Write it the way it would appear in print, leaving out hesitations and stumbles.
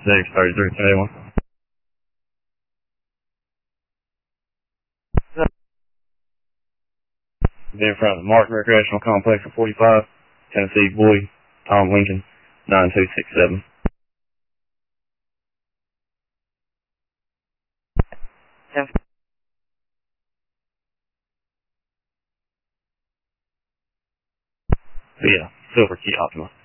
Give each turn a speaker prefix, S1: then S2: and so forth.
S1: 3321. In front of the Martin Recreational Complex at 45, Tennessee, Boyd, Tom Lincoln, 9267. Yeah, Silver Key Optima.